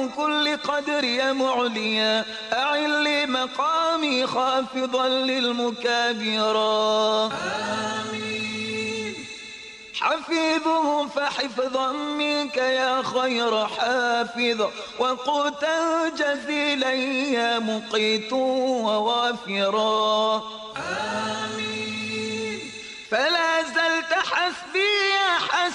بكل قدر يا معليا أعل لي مقامي خافضا للمكابرا. حفيظه فحفظا منك يا خير حافظ وقوتا جزيلا يا مقيت ووافرا. فلا زلت حسبي